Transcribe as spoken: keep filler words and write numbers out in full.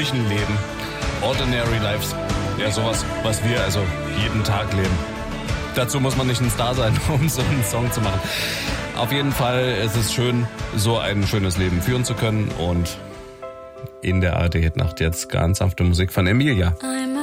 gewöhnlichen Leben. Ordinary Lives. Ja, sowas, was wir also jeden Tag leben. Dazu muss man nicht ein Star sein, um so einen Song zu machen. Auf jeden Fall ist es schön, so ein schönes Leben führen zu können. Und in der A R D-Hitnacht jetzt ganz sanfte Musik von Emilia. I'm